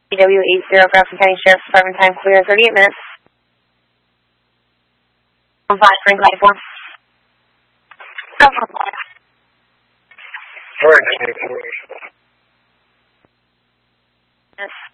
EW80 Grafton County Sheriff's Department, time clear 38 minutes. 5 Frank 94. Yes.